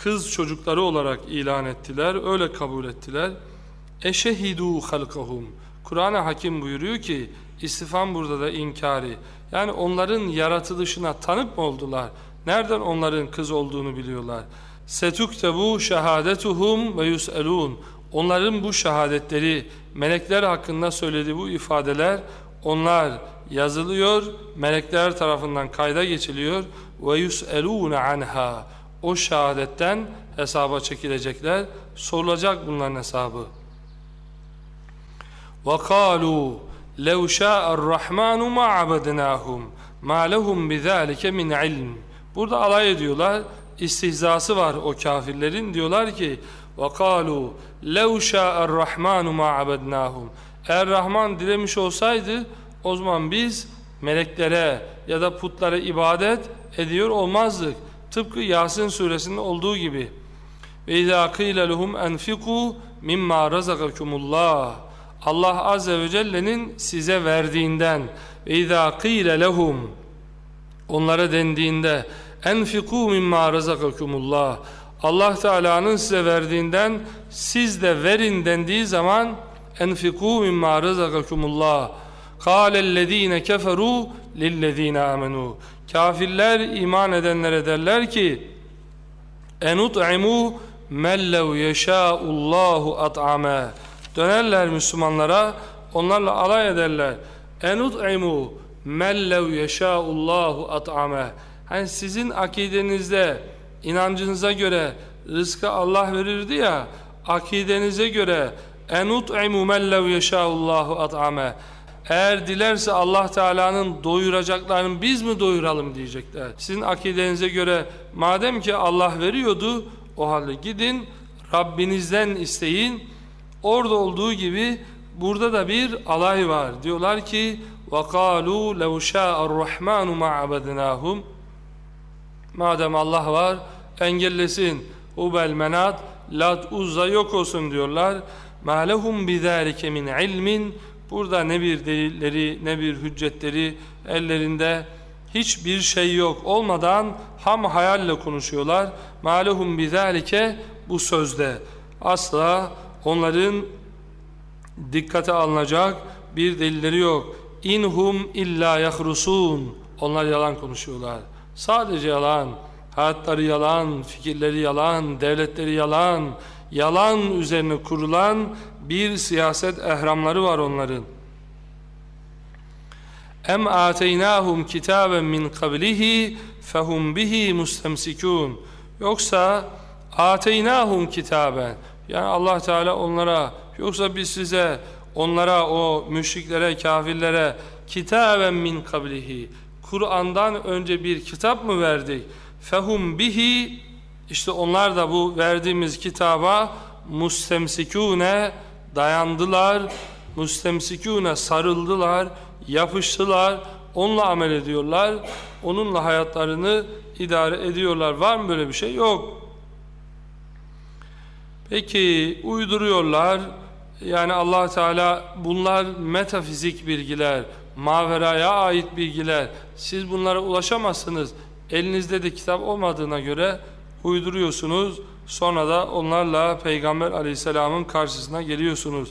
kız çocukları olarak ilan ettiler, öyle kabul ettiler. Eşehidû halkahum. Kur'an-ı Hakim buyuruyor ki, istifham burada da inkari. Yani onların yaratılışına tanık mı oldular? Nereden onların kız olduğunu biliyorlar? Setuktebu şehadetuhum ve yus'elûn. Onların bu şehadetleri, melekler hakkında söylediği bu ifadeler, onlar yazılıyor, melekler tarafından kayda geçiliyor. Ve yus'elûne anha. O şehadetten hesaba çekilecekler, sorulacak bunların hesabı. وَقَالُوا لَوْ شَاءَ الرَّحْمَانُ مَا عَبَدْنَاهُمْ مَا لَهُمْ بِذَٰلِكَ مِنْ عِلْمٍ. Burada alay ediyorlar, istihzası var o kafirlerin. Diyorlar ki وَقَالُوا لَوْ شَاءَ الرَّحْمَانُ مَا عَبَدْنَاهُمْ. Eğer Rahman dilemiş olsaydı o zaman biz meleklere ya da putlara ibadet ediyor olmazdık. Tıpkı Yasin suresinde olduğu gibi. وَاِذَا قِيلَ لَهُمْ اَنْفِقُوا مِمَّا رَزَقَكُمُ اللّٰهِ. Allah Azze ve Celle'nin size verdiğinden, وَاِذَا قِيلَ لَهُمْ, onlara dendiğinde, اَنْفِقُوا مِمَّا رَزَقَكُمُ اللّٰهِ, Allah Teala'nın size verdiğinden siz de verin dendiği zaman, اَنْفِقُوا مِمَّا رَزَقَكُمُ اللّٰهِ قَالَ الَّذ۪ينَ كَفَرُوا لِلَّذ۪ينَ آمَنُوا. Kafirler iman edenlere derler ki, اَنُطْعِمُوا مَنْ لَوْ يَشَاءُ اللّٰهُ أَطْعَمَا. Dönerler Müslümanlara, onlarla alay ederler. اَنُطْعِمُوا مَنْ لَوْ يَشَاءُ اللّٰهُ أَطْعَمَا. Hani sizin akidenizde, inancınıza göre rızkı Allah verirdi ya, akidenize göre اَنُطْعِمُوا مَنْ لَوْ يَشَاءُ اللّٰهُ أَطْعَمَا. Eğer dilerse Allah Teala'nın doyuracaklarını biz mi doyuralım diyecekler. Sizin akidenize göre madem ki Allah veriyordu, o halde gidin Rabbinizden isteyin. Orada olduğu gibi burada da bir alay var. Diyorlar ki وَقَالُوا لَوْ شَاءَ الرَّحْمَانُ مَا عَبَدْنَاهُمْ. Madem Allah var, engellesin. Hubel, Menat, Lat, Uzza yok olsun diyorlar. مَا لَهُمْ بِذَٰلِكَ مِنْ عِلْمٍ. Burada ne bir delilleri, ne bir hüccetleri, ellerinde hiçbir şey yok olmadan ham hayalle konuşuyorlar. مَا لَهُمْ بِذَٰلِكَ. Bu sözde asla onların dikkate alınacak bir delilleri yok. İnhum illa yahrusun. Onlar yalan konuşuyorlar. Sadece yalan. Hayatları yalan, fikirleri yalan, devletleri yalan, yalan üzerine kurulan bir siyaset ehramları var onların. Em ateynahum kitaben min qablihi fehum bihi mustemsikun. Yoksa ateynahum kitaben, yani Allah Teala onlara, yoksa biz size, onlara, o müşriklere, kafirlere kitaben min qablihi, Kur'an'dan önce bir kitap mı verdik? Fehum bihi, işte onlar da bu verdiğimiz kitaba mustemsikune, dayandılar, mustemsikune, sarıldılar, yapıştılar, onunla amel ediyorlar, onunla hayatlarını idare ediyorlar. Var mı böyle bir şey? Yok. Peki uyduruyorlar, yani Allah Teala, bunlar metafizik bilgiler, maveraya ait bilgiler, siz bunlara ulaşamazsınız, elinizde de kitap olmadığına göre uyduruyorsunuz, sonra da onlarla Peygamber Aleyhisselam'ın karşısına geliyorsunuz.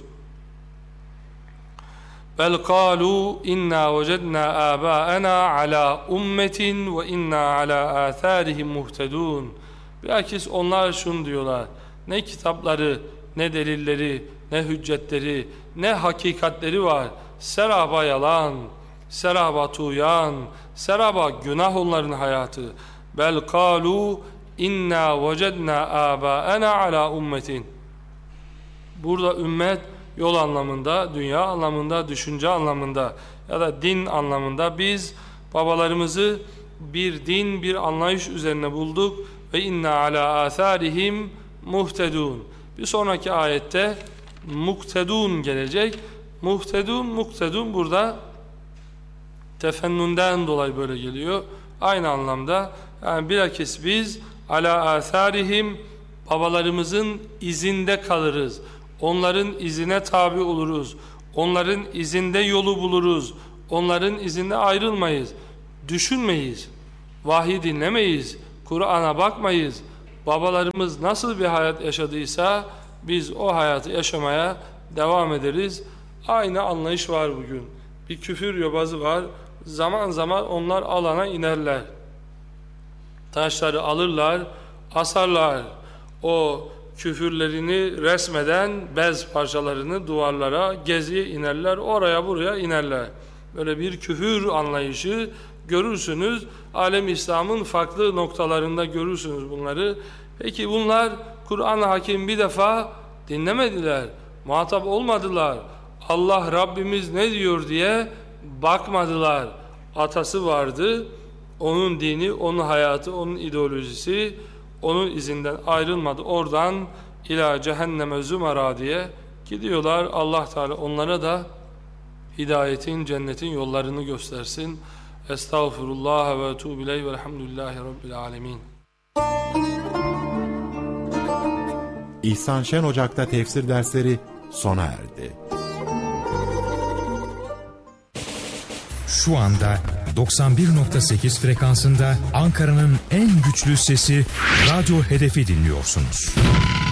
bel قالوا inna وجدنا آباءنا على ummetin ve inna ala atharihim muhtedun. Bilakis onlar şunu diyorlar: ne kitapları, ne delilleri, ne hüccetleri, ne hakikatleri var. Seraba yalan, seraba tuyan, seraba günah onların hayatı. Bel kalu inna vecedna abaana ala ummetin. Burada ümmet yol anlamında, dünya anlamında, düşünce anlamında ya da din anlamında biz babalarımızı bir din, bir anlayış üzerine bulduk ve inna ala atharihim muhtedun. Bir sonraki ayette muktedun gelecek. Muktedun burada tefennünden dolayı böyle geliyor. Aynı anlamda, yani bilakis biz ala atharihim, babalarımızın izinde kalırız. Onların izine tabi oluruz. Onların izinde yolu buluruz. Onların izinde ayrılmayız. Düşünmeyiz. Vahiy dinlemeyiz. Kur'an'a bakmayız. babalarımız nasıl bir hayat yaşadıysa biz o hayatı yaşamaya devam ederiz. Aynı anlayış var bugün. Bir küfür yobazı var. Zaman zaman onlar alana inerler. Taşları alırlar, asarlar. O küfürlerini resmeden bez parçalarını duvarlara, geziye inerler, oraya buraya inerler. Böyle bir küfür anlayışı görürsünüz. Alem İslam'ın farklı noktalarında görürsünüz bunları. Peki bunlar Kur'an-ı Hakim bir defa dinlemediler, muhatap olmadılar. Allah Rabbimiz ne diyor diye bakmadılar. Atası vardı, onun dini, onun hayatı, onun ideolojisi, onun izinden ayrılmadı. Oradan ila cehenneme zümera diye gidiyorlar. Allah Teala onlara da hidayetin, cennetin yollarını göstersin. Estağfurullah ve etûbü ileyh velhamdülillahi rabbil alemin. İhsan Şen Ocak'ta tefsir dersleri sona erdi. Şu anda 91.8 frekansında Ankara'nın en güçlü sesi Radyo Hedef'i dinliyorsunuz.